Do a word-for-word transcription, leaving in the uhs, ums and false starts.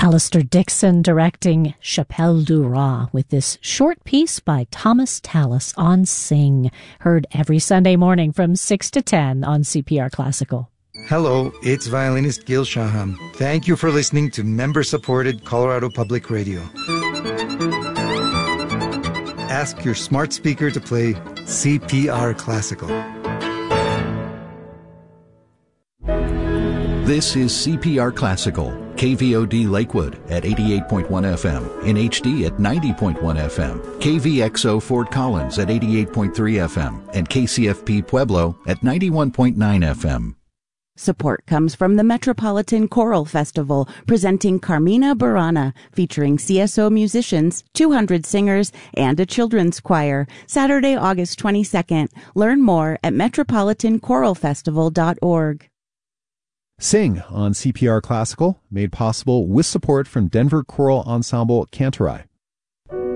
Alistair Dixon directing Chapelle du Roi with this short piece by Thomas Tallis on Sing, heard every Sunday morning from six to ten on C P R Classical. Hello, it's violinist Gil Shaham. Thank you for listening to member-supported Colorado Public Radio. Ask your smart speaker to play C P R Classical. This is C P R Classical, K V O D Lakewood at eighty-eight point one F M, in H D at ninety point one F M, K V X O Fort Collins at eighty-eight point three F M, and K C F P Pueblo at ninety-one point nine F M. Support comes from the Metropolitan Choral Festival, presenting Carmina Burana, featuring C S O musicians, two hundred singers, and a children's choir, Saturday, August twenty-second. Learn more at metropolitan choral festival dot org. Sing on C P R Classical, made possible with support from Denver Choral Ensemble Cantorai.